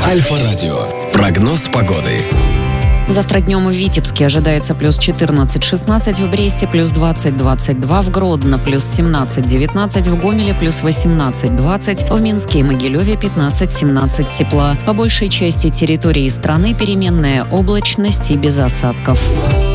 Альфа-радио. Прогноз погоды. Завтра днем в Витебске ожидается плюс 14-16, в Бресте плюс 20-22, в Гродно плюс 17-19, в Гомеле плюс 18-20, в Минске и Могилеве 15-17 тепла. По большей части территории страны переменная облачность и без осадков.